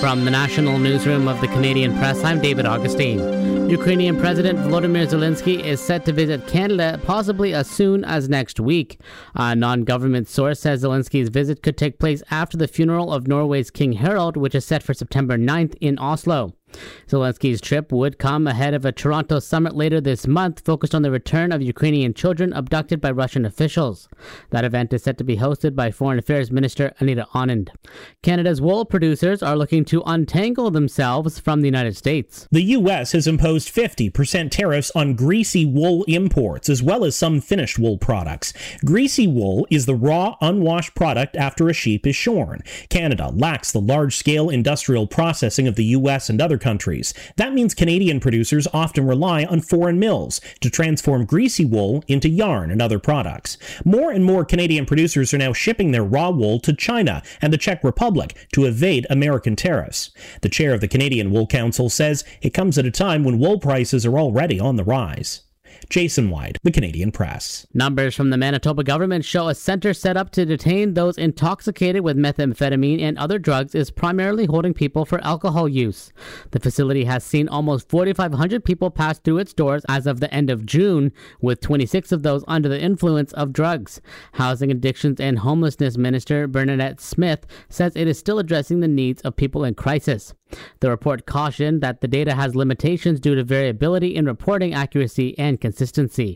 From the national newsroom of the Canadian Press, I'm David Augustine. Ukrainian President Volodymyr Zelensky is set to visit Canada possibly as soon as next week. A non-government source says Zelensky's visit could take place after the funeral of Norway's King Harald, which is set for September 9th in Oslo. Zelensky's trip would come ahead of a Toronto summit later this month focused on the return of Ukrainian children abducted by Russian officials. That event is set to be hosted by Foreign Affairs Minister Anita Anand. Canada's wool producers are looking to untangle themselves from the United States. The U.S. has imposed 50% tariffs on greasy wool imports, as well as some finished wool products. Greasy wool is the raw, unwashed product after a sheep is shorn. Canada lacks the large-scale industrial processing of the U.S. and other countries. That means Canadian producers often rely on foreign mills to transform greasy wool into yarn and other products. More and more Canadian producers are now shipping their raw wool to China and the Czech Republic to evade American tariffs. The chair of the Canadian Wool Council says it comes at a time when wool prices are already on the rise. Jason White, The Canadian Press. Numbers from the Manitoba government show a center set up to detain those intoxicated with methamphetamine and other drugs is primarily holding people for alcohol use. The facility has seen almost 4,500 people pass through its doors as of the end of June, with 26 of those under the influence of drugs. Housing, Addictions and Homelessness Minister Bernadette Smith says it is still addressing the needs of people in crisis. The report cautioned that the data has limitations due to variability in reporting accuracy and consistency.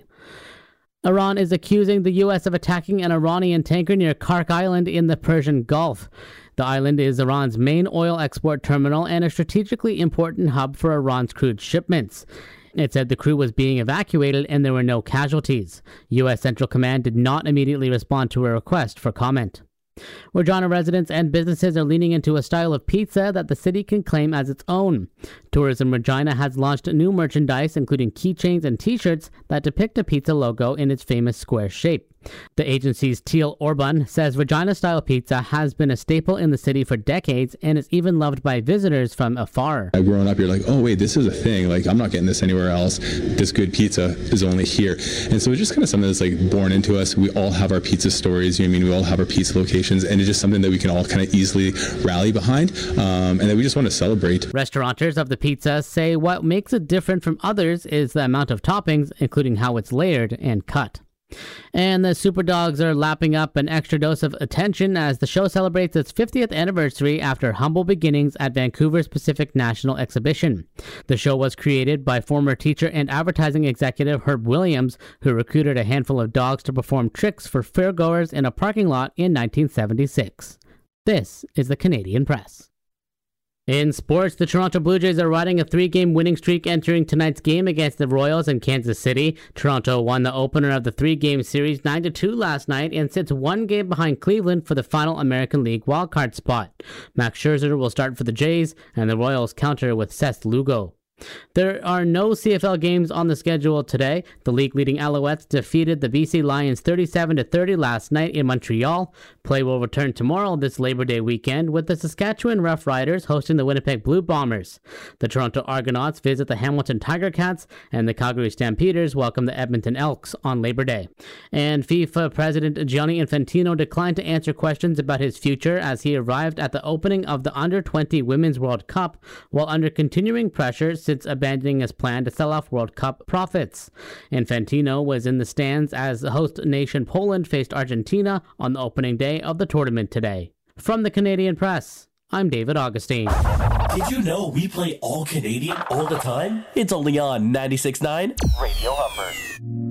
Iran is accusing the U.S. of attacking an Iranian tanker near Kark Island in the Persian Gulf. The island is Iran's main oil export terminal and a strategically important hub for Iran's crude shipments. It said the crew was being evacuated and there were no casualties. U.S. Central Command did not immediately respond to a request for comment. Regina residents and businesses are leaning into a style of pizza that the city can claim as its own. Tourism Regina has launched new merchandise, including keychains and t-shirts that depict a pizza logo in its famous square shape. The agency's Teal Orban says Regina-style pizza has been a staple in the city for decades and is even loved by visitors from afar. Growing up, you're like, oh wait, this is a thing. Like, I'm not getting this anywhere else. This good pizza is only here. And so it's just kind of something that's like born into us. We all have our pizza stories. You know what I mean? We all have our pizza locations, and it's just something that we can all kind of easily rally behind, and that we just want to celebrate. Restaurateurs of the pizza say what makes it different from others is the amount of toppings, including how it's layered and cut. And the Superdogs are lapping up an extra dose of attention as the show celebrates its 50th anniversary after humble beginnings at Vancouver's Pacific National Exhibition. The show was created by former teacher and advertising executive Herb Williams, who recruited a handful of dogs to perform tricks for fairgoers in a parking lot in 1976. This is the Canadian Press. In sports, the Toronto Blue Jays are riding a 3-game winning streak entering tonight's game against the Royals in Kansas City. Toronto won the opener of the 3-game series 9-2 last night and sits 1 game behind Cleveland for the final American League wildcard spot. Max Scherzer will start for the Jays, and the Royals counter with Seth Lugo. There are no CFL games on the schedule today. The league-leading Alouettes defeated the BC Lions 37-30 last night in Montreal. Play will return tomorrow this Labor Day weekend with the Saskatchewan Roughriders hosting the Winnipeg Blue Bombers. The Toronto Argonauts visit the Hamilton Tiger Cats, and the Calgary Stampeders welcome the Edmonton Elks on Labor Day. And FIFA President Gianni Infantino declined to answer questions about his future as he arrived at the opening of the Under-20 Women's World Cup while under continuing pressure since abandoning his plan to sell off World Cup profits. Infantino was in the stands as the host nation Poland faced Argentina on the opening day of the tournament today. From the Canadian Press, I'm David Augustine. Did you know we play all Canadian all the time? It's only on 96.9 Radio Humber.